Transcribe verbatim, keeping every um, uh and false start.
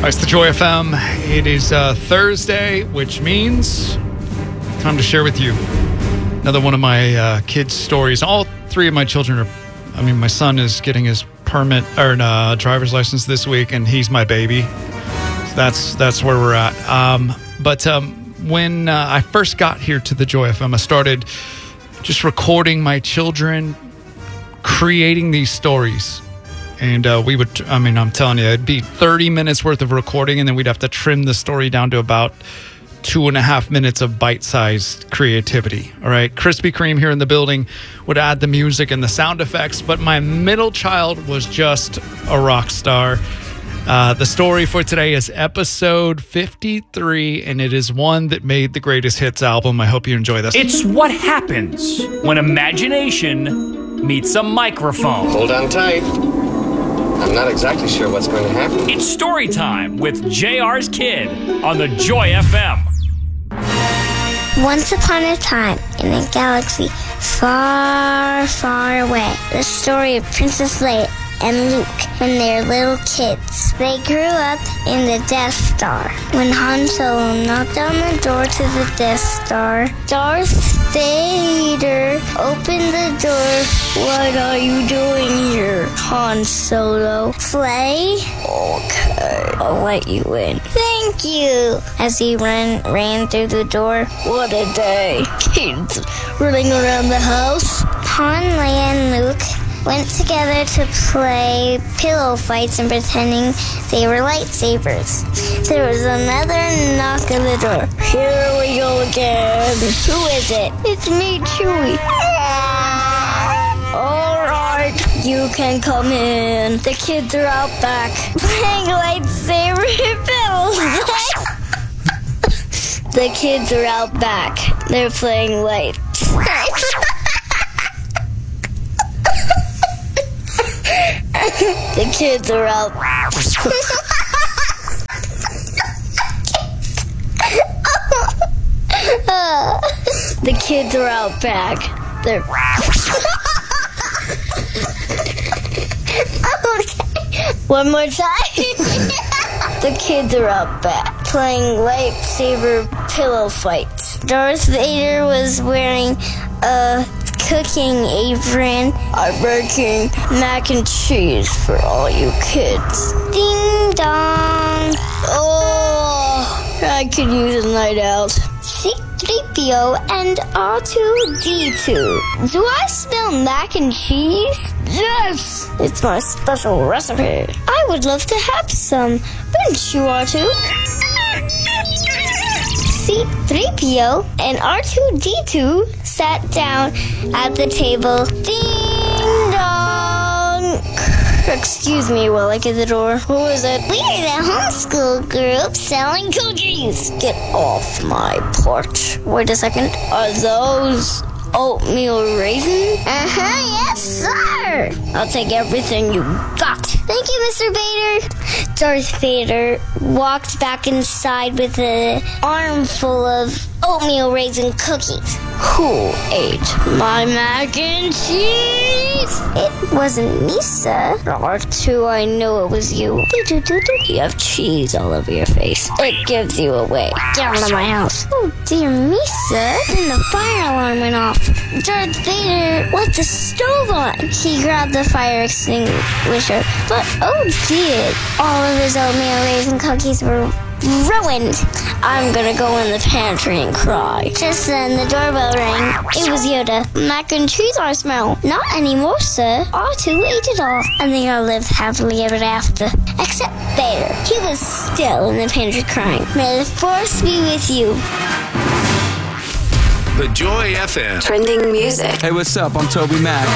It's the Joy F M. It is uh, Thursday, which means time to share with you another one of my uh, kids' stories. All three of my children are, I mean, my son is getting his permit or uh, driver's license this week, and he's my baby. So that's that's where we're at. Um, but um, when uh, I first got here to the Joy F M, I started just recording my children creating these stories. And uh, we would, I mean, I'm telling you, it'd be thirty minutes worth of recording, and then we'd have to trim the story down to about two and a half minutes of bite-sized creativity. All right. Krispy Kreme here in the building would add the music and the sound effects, but my middle child was just a rock star. Uh, the story for today is episode fifty-three, and it is one that made the Greatest Hits album. I hope you enjoy this. It's what happens when imagination meets a microphone. Hold on tight. I'm not exactly sure what's going to happen. It's story time with J R's Kid on the Joy F M. Once upon a time, in a galaxy far, far away, the story of Princess Leia and Luke when they were little kids. They grew up in the Death Star. When Han Solo knocked on the door to the Death Star, Darth Vader opened the door. What are you doing here, Han Solo? Play? Okay, I'll let you in. Thank you. As he ran, ran through the door. What a day. Kids running around the house. Han, Leia, and Luke went together to play pillow fights and pretending they were lightsabers. There was another knock on the door. Here we go again. Who is it? It's me, Chewie. All right, you can come in. The kids are out back playing lightsaber pillow fights. The kids are out back. They're playing lights. The kids are out. The kids are out back. They're. Okay. One more time. The kids are out back playing lightsaber pillow fights. Darth Vader was wearing a cooking apron. I'm making mac and cheese for all you kids. Ding dong. Oh, I could use a night out. C three P O and R two D two. Do I smell mac and cheese? Yes! It's my special recipe. I would love to have some. Wouldn't you, R two? C three P O and R two D two sat down at the table. Ding dong! Excuse me while I get the door. Who is it? We're the homeschool group selling cookies. Get off my porch. Wait a second. Are those oatmeal raisins? Uh-huh, yes, sir. I'll take everything you got. Thank you, Mister Vader. Darth Vader walked back inside with an armful of oatmeal raisin cookies. Who ate my mac and cheese? It wasn't me, sir. R two, I know it was you. You have cheese all over your face. It gives you away. Get out of my house. Oh, dear me, sir. Then the fire alarm went off. Darth Vader left the stove on. He grabbed the fire extinguisher. But, oh dear, all of his oatmeal raisin cookies were ruined. I'm gonna go in the pantry and cry. Just then, the doorbell rang. It was Yoda. Mac and cheese I smell. Not anymore, sir. R two ate it all. And they all lived happily ever after. Except Vader. He was still in the pantry crying. May the force be with you. The Joy F M. Trending music. Hey, what's up? I'm Toby Mac.